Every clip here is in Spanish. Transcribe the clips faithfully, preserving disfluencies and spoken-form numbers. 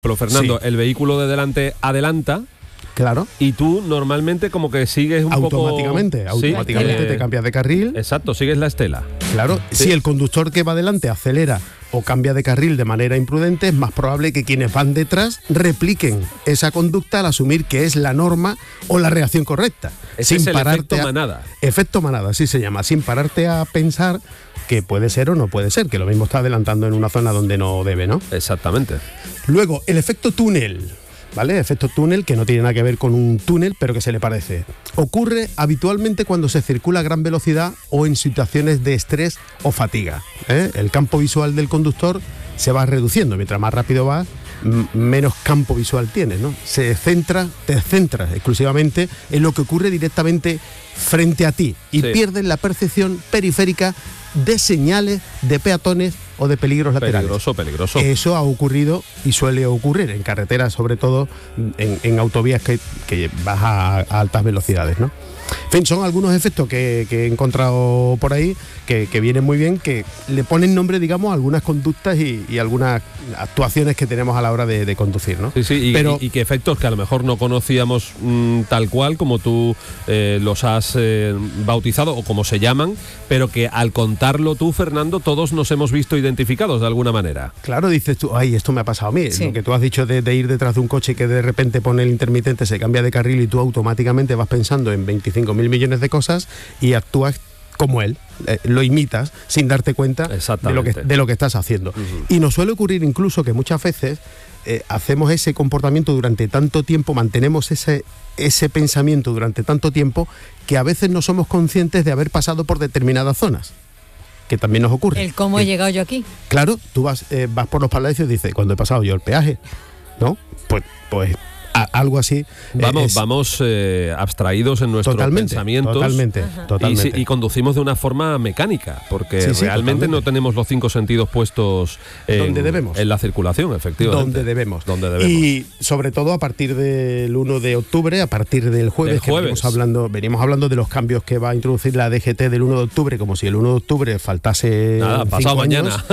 Fernando, Sí. el vehículo de delante adelanta. Claro. Y tú normalmente como que sigues un automáticamente, poco... automáticamente Sí, te eh, cambias de carril. Exacto, sigues la estela. Claro, Sí. si el conductor que va adelante acelera o cambia de carril de manera imprudente, es más probable que quienes van detrás repliquen esa conducta al asumir que es la norma o la reacción correcta. Ese es el efecto manada. Efecto manada, así se llama, sin pararte a pensar que puede ser o no puede ser, que lo mismo está adelantando en una zona donde no debe, ¿no? Exactamente. Luego, el efecto túnel. ¿Vale? Efecto túnel, que no tiene nada que ver con un túnel, pero que se le parece. Ocurre habitualmente cuando se circula a gran velocidad o en situaciones de estrés o fatiga. ¿eh? El campo visual del conductor se va reduciendo. Mientras más rápido vas, m- menos campo visual tienes, ¿no? Se centra, te centras exclusivamente en lo que ocurre directamente frente a ti y Sí. pierdes la percepción periférica de señales de peatones o de peligros laterales. Peligroso, peligroso. Eso ha ocurrido y suele ocurrir en carreteras, sobre todo en, en autovías que, que vas a, a altas velocidades, ¿no? En fin, son algunos efectos que, que he encontrado por ahí que, que vienen muy bien, que le ponen nombre, digamos, a algunas conductas y, y algunas actuaciones que tenemos a la hora de, de conducir, ¿no? Sí, sí, y, Pero, y, y que efectos que a lo mejor no conocíamos mmm, tal cual como tú eh, los has eh, bautizado o como se llaman, pero que al contarlo tú, Fernando, todos nos hemos visto identificados de alguna manera. claro, dices tú, ay, esto me ha pasado a mí. Sí. Lo que tú has dicho de, de ir detrás de un coche que de repente pone el intermitente, se cambia de carril y tú automáticamente vas pensando en veinticinco mil millones de cosas y actúas como él, eh, lo imitas sin darte cuenta de lo, que, Exactamente. de lo que estás haciendo. Ujú. Y nos suele ocurrir incluso que muchas veces eh, hacemos ese comportamiento durante tanto tiempo, mantenemos ese, ese pensamiento durante tanto tiempo, que a veces no somos conscientes de haber pasado por determinadas zonas, que también nos ocurre. El cómo Que, he llegado yo aquí. Claro, tú vas, eh, vas por los palacios y dices, ¿cuándo he pasado yo el peaje? ¿No? Pues, pues a- algo así. eh, Vamos, es- vamos eh, abstraídos en nuestros totalmente, pensamientos. totalmente, Ajá. Y, totalmente. si- y conducimos de una forma mecánica, porque Sí, sí, realmente no totalmente. tenemos los cinco sentidos puestos en, Donde debemos. en la circulación, efectivamente. donde debemos. Donde debemos. Y sobre todo a partir del uno de octubre, a partir del jueves, Del que jueves. venimos hablando, venimos hablando de los cambios que va a introducir la D G T del uno de octubre, como si el uno de octubre faltase Nada, cinco pasado años.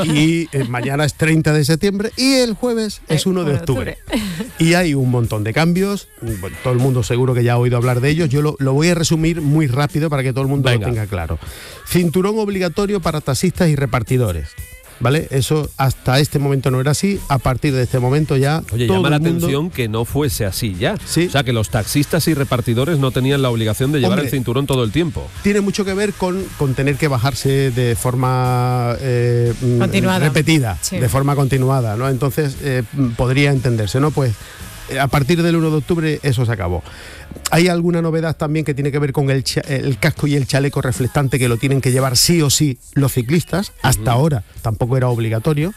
Y eh, mañana es treinta de septiembre y el jueves es Eh, uno de uno de octubre. Y hay un montón de cambios. Bueno, todo el mundo seguro que ya ha oído hablar de ellos. Yo lo, lo voy a resumir muy rápido para que todo el mundo Venga. lo tenga claro. Cinturón obligatorio para taxistas y repartidores. ¿Vale? Eso hasta este momento no era así. A partir de este momento ya Oye, todo llama la el mundo- atención que no fuese así ya. Sí. O sea, que los taxistas y repartidores no tenían la obligación de llevar Hombre. el cinturón todo el tiempo. Tiene mucho que ver con, con tener que bajarse de forma eh, mm, Continuada. repetida, Sí. de forma continuada, ¿no? Entonces eh, mm, podría entenderse, ¿no? Pues eh, a partir del uno de octubre eso se acabó. Hay alguna novedad también que tiene que ver con el, cha- el casco y el chaleco reflectante, que lo tienen que llevar sí o sí los ciclistas. Hasta ahora tampoco era obligatorio.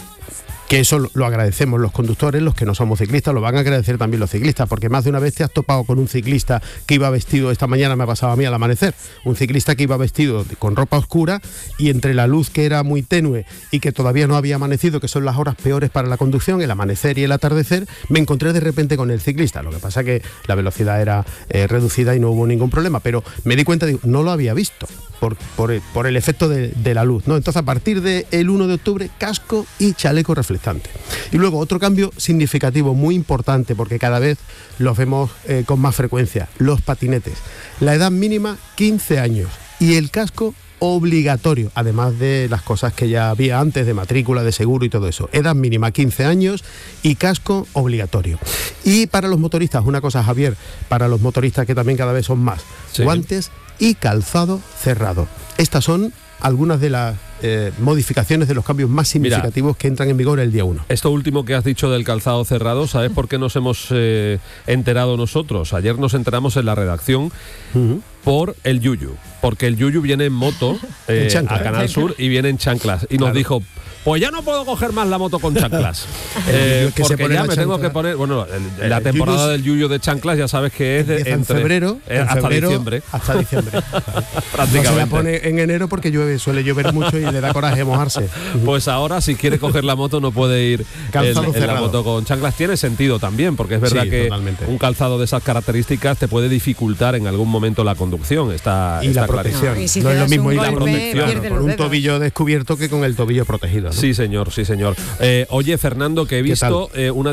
Que eso lo- lo agradecemos los conductores, los que no somos ciclistas, lo van a agradecer también los ciclistas, porque más de una vez te has topado con un ciclista que iba vestido, esta mañana me ha pasado a mí al amanecer, un ciclista que iba vestido de- con ropa oscura y entre la luz que era muy tenue y que todavía no había amanecido, que son las horas peores para la conducción, el amanecer y el atardecer, me encontré de repente con el ciclista. Lo que pasa que la velocidad era eh, reducida y no hubo ningún problema, pero me di cuenta, digo, no lo había visto. Por, por, el, por el efecto de, de la luz, ¿no? Entonces, a partir del uno de octubre, casco y chaleco reflectante. Y luego, otro cambio significativo, muy importante, porque cada vez los vemos eh, con más frecuencia, los patinetes. La edad mínima, quince años. Y el casco obligatorio, además de las cosas que ya había antes, de matrícula, de seguro y todo eso. Edad mínima, quince años y casco obligatorio. Y para los motoristas, una cosa, Javier, para los motoristas que también cada vez son más, Sí. guantes y calzado cerrado. Estas son algunas de las eh, modificaciones, de los cambios más significativos que entran en vigor el día uno. Esto último que has dicho del calzado cerrado, ¿sabes por qué nos hemos eh, enterado nosotros? Ayer nos enteramos en la redacción Ujú. por el Yuyu, porque el Yuyu viene en moto eh, En chanclas. a Canal Sur y viene en chanclas y nos Claro. dijo, pues ya no puedo coger más la moto con chanclas. El Eh, Yuyu que se porque pone ya la me tengo chancla. que poner, bueno, el- la El temporada Yuyu es- del Yuyu de chanclas ya sabes que es de, Empieza entre- en febrero, eh, en hasta febrero diciembre. hasta diciembre. No se la Prácticamente. pone en enero porque llueve, suele llover mucho y le da coraje mojarse. Pues ahora, si quiere coger la moto, no puede ir Calzado en, en la cerrado. moto con chanclas. Tiene sentido también, porque es verdad Sí, que totalmente. un calzado de esas características te puede dificultar en algún momento la conducción. Está, Y está la clarísimo. protección. No, y si no te es lo das mismo un ir la golpe, protección, pierdes con los un dedos. tobillo descubierto que con el tobillo protegido. ¿no? Sí, señor, sí, señor. Eh, oye, Fernando, que he visto eh, una